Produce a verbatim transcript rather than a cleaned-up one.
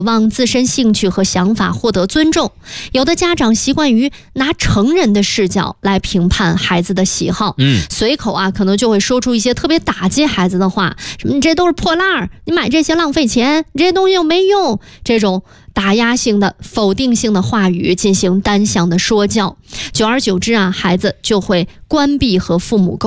望自身兴趣和想法获得尊重。有的家长习惯于拿成人的视角来评判孩子的喜好， 嗯， 随口啊可能就会说出一些特别打击孩子的话，什么你这都是破烂儿，你买这些浪费钱，你这些东西又没用，这种打压性的否定性的话语进行单向的说教，久而久之啊，孩子就会关闭和父母沟